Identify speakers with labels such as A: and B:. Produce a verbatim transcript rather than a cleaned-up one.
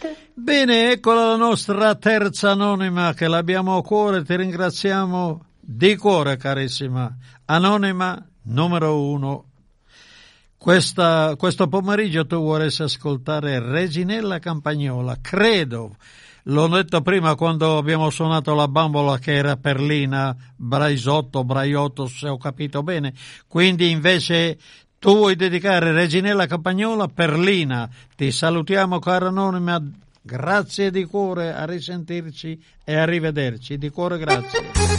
A: Bene, eccola la nostra terza anonima che l'abbiamo a cuore, ti ringraziamo di cuore carissima. Anonima numero uno. Questa, questo pomeriggio tu vorresti ascoltare Reginella Campagnola, credo, l'ho detto prima quando abbiamo suonato la bambola che era Perlina, Braisotto, Braiotto, se ho capito bene, quindi invece tu vuoi dedicare Reginella Campagnola, Perlina. Ti salutiamo cara anonima, grazie di cuore, a risentirci e arrivederci, di cuore grazie.